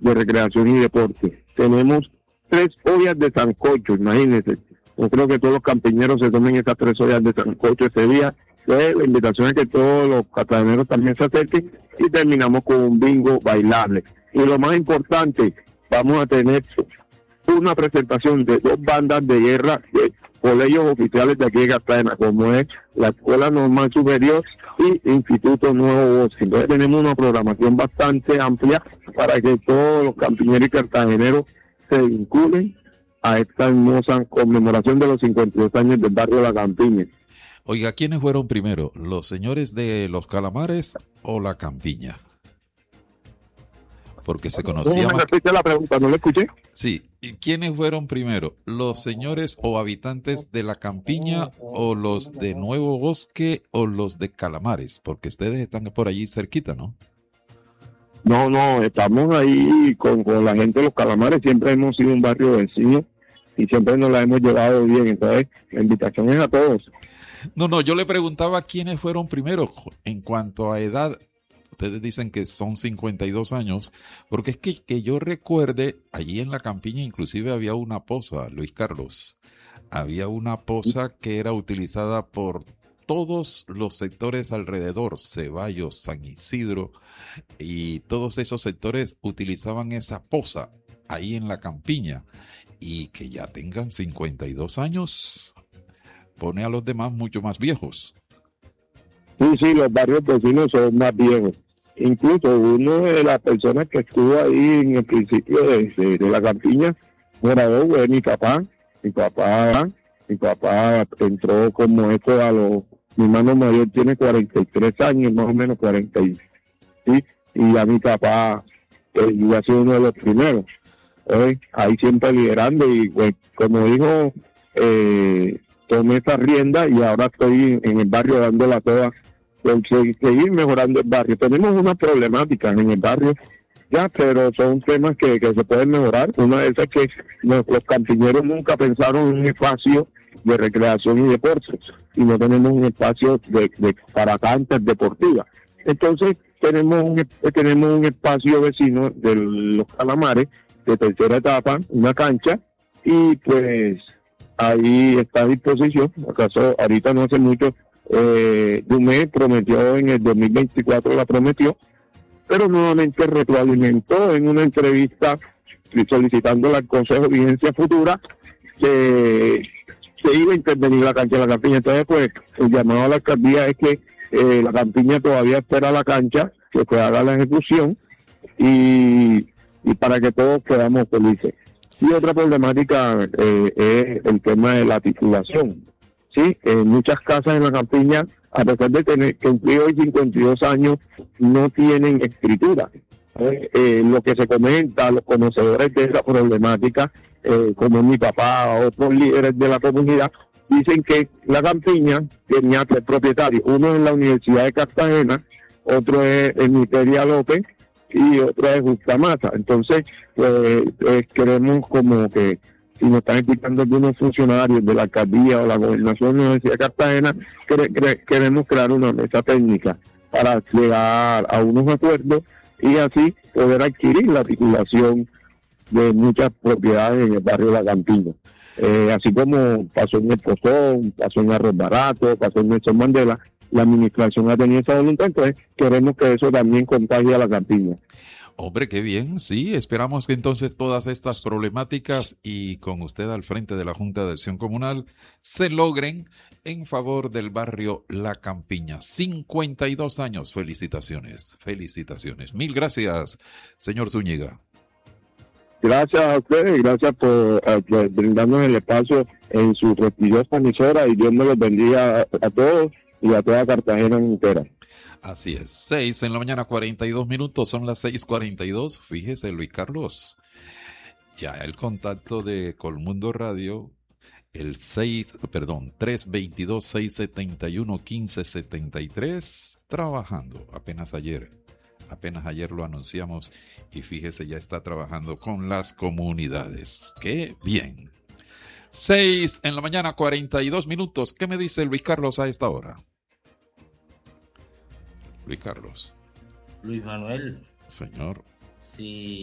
de recreación y deporte. Tenemos 3 ollas de sancocho, imagínense. Yo creo que todos los campiñeros se tomen esas 3 ollas de sancocho ese día. Entonces, la invitación es que todos los cartageneros también se acerquen y terminamos con un bingo bailable. Y lo más importante, vamos a tener una presentación de 2 bandas de guerra de colegios oficiales de aquí de Cartagena, como es la Escuela Normal Superior y Instituto Nuevo Bosque. Entonces tenemos una programación bastante amplia para que todos los campiñeros y cartageneros se vinculen a esta hermosa conmemoración de los 52 años del barrio La Campiña. Oiga, ¿quiénes fueron primero? ¿Los señores de los Calamares o la Campiña? Porque se conocía ¿Cómo me repite la pregunta? ¿No la escuché? Sí. ¿Y quiénes fueron primero? ¿Los señores o habitantes de la Campiña o los de Nuevo Bosque o los de Calamares? Porque ustedes están por allí cerquita, ¿no? No, estamos ahí con la gente de los Calamares. Siempre hemos sido un barrio vecino y siempre nos la hemos llevado bien. Entonces, la invitación es a todos. No, yo le preguntaba quiénes fueron primero en cuanto a edad. Ustedes dicen que son 52 años, porque es que yo recuerde, allí en la Campiña inclusive había una poza, Luis Carlos. Había una poza que era utilizada por todos los sectores alrededor, Ceballos, San Isidro, y todos esos sectores utilizaban esa poza ahí en la Campiña. Y que ya tengan 52 años, pone a los demás mucho más viejos. Sí, los barrios vecinos son más viejos. Incluso uno de las personas que estuvo ahí en el principio de la Campiña, morador, fue mi papá. Mi papá entró como esto mi hermano mayor tiene 43 años, más o menos 40, ¿sí? Y a mi papá iba a ser uno de los primeros. Ahí siempre liderando y pues, como dijo, tomé esa rienda y ahora estoy en el barrio dándola toda por seguir mejorando el barrio. Tenemos unas problemáticas en el barrio ya, pero son temas que se pueden mejorar. Una de esas es que los campiñeros nunca pensaron en un espacio de recreación y deportes y no tenemos un espacio para canchas deportivas. Entonces tenemos un espacio vecino de los Calamares de tercera etapa, una cancha, y pues ahí está a disposición. Acaso ahorita no hace mucho, Dumé prometió en el 2024, la prometió, pero nuevamente retroalimentó en una entrevista solicitando al Consejo de Vigencia Futura que se iba a intervenir la cancha de la Campiña. Entonces pues el llamado a la alcaldía es que la Campiña todavía espera la cancha, que se haga la ejecución y para que todos quedamos felices. Y otra problemática es el tema de la titulación. Sí, muchas casas en la Campiña, a pesar de tener cumplir hoy 52 años, no tienen escritura. Lo que se comenta, los conocedores de esa problemática, como mi papá, otros líderes de la comunidad, dicen que la Campiña tenía 3 propietarios. Uno es la Universidad de Cartagena, otro es el Misteria López y otro es Justamasa. Entonces, pues queremos como que, si nos están escuchando algunos funcionarios de la alcaldía o la gobernación de la Universidad de Cartagena, queremos crear una mesa técnica para llegar a unos acuerdos y así poder adquirir la titulación de muchas propiedades en el barrio de La Campiña. Así como pasó en El Pozón, pasó en Arroz Barato, pasó en Nelson Mandela, la administración ha tenido esa voluntad, entonces queremos que eso también contagie a La Campiña. Hombre, qué bien, sí, esperamos que entonces todas estas problemáticas y con usted al frente de la Junta de Acción Comunal se logren en favor del barrio La Campiña. 52 años, felicitaciones. Mil gracias, señor Zúñiga. Gracias a ustedes y gracias por brindarnos el espacio en su prestigiosa emisora y Dios me los bendiga a todos y a toda Cartagena entera. Así es, 6 en la mañana, 42 minutos, son las 6:42. Fíjese, Luis Carlos, ya el contacto de Colmundo Radio, el 322-671-1573, trabajando, apenas ayer lo anunciamos y fíjese, ya está trabajando con las comunidades. ¡Qué bien! 6 en la mañana, 42 minutos. ¿Qué me dice Luis Carlos a esta hora? Luis Carlos. Luis Manuel. Señor. Sí.